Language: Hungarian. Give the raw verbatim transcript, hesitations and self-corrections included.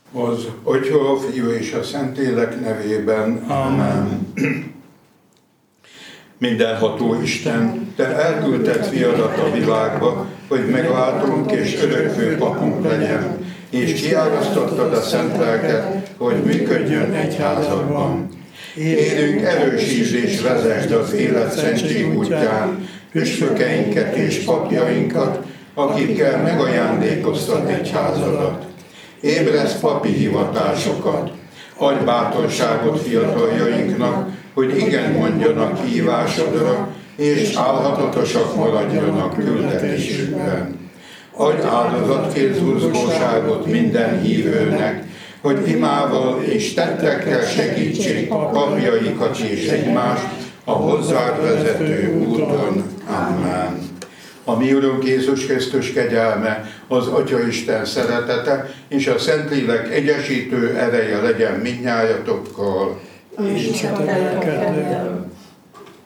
Az Atya, a Fiú és a Szentlélek nevében. Amen. Mindenható Isten, Te elküldted fiadat a világba, hogy megváltunk és örökvő papunk legyen, és kiárasztottad a szent lelket, hogy működjön egyházadban. Kérünk, erősítsd és vezesd az élet szentség útján püspökeinket és papjainkat, akikkel megajándékoztat egyházadat. Ébresz papi hivatásokat, adj bátorságot fiataljainknak, hogy igen mondjanak hívásodra, és álhatatosak maradjanak küldetésükben. Adj áldozatkézbuzgóságot minden hívőnek, hogy imával és tettekkel segítsék papjaikat és egymást a hozzád vezető úton. Amen. A mi Urunk Jézus Krisztus kegyelme, az Atyaisten szeretete és a Szentlélek egyesítő ereje legyen mindnyájatokkal. És a te lelkeddel.